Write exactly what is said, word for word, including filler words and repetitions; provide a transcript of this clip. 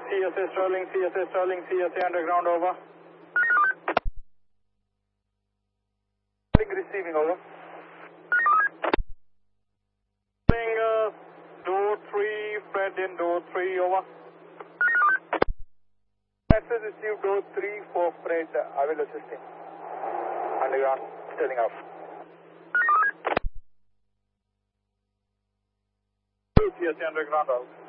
C S A Sterling, C S A Sterling, C S A underground, over. Receiving, over. Uh, door three, Fred in door three, over. Access received door three for Fred, I will assist him. Underground, Sterling out. C S A underground out.